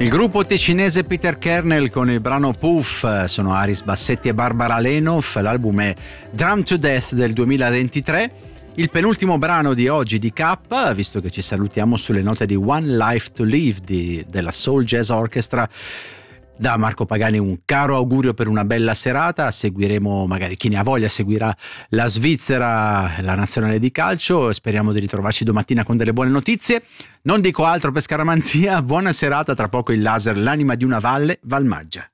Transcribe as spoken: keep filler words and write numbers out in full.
Il gruppo ticinese Peter Kernel con il brano Puff, sono Aris Bassetti e Barbara Lenov, l'album è Drum to Death del duemilaventitré. Il penultimo brano di oggi di K, visto che ci salutiamo sulle note di One Life to Live di, della Soul Jazz Orchestra. Da Marco Pagani un caro augurio per una bella serata. Seguiremo, magari chi ne ha voglia seguirà la Svizzera, la nazionale di calcio. Speriamo di ritrovarci domattina con delle buone notizie. Non dico altro per scaramanzia, buona serata, tra poco il laser L'anima di una valle, Valmaggia.